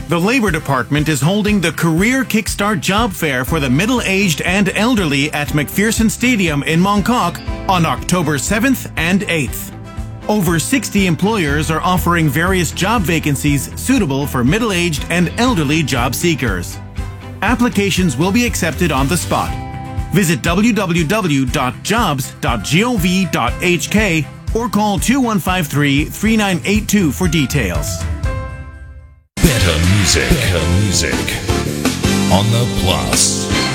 The Labor Department is holding the Career Kickstart Job Fair for the middle-aged and elderly at McPherson Stadium in Mongkok on October 7th and 8th. Over 60 employers are offering various job vacancies suitable for middle-aged and elderly job seekers. Applications will be accepted on the spot. Visit www.jobs.gov.hk or call 2153-3982 for details. Better music on the Plus.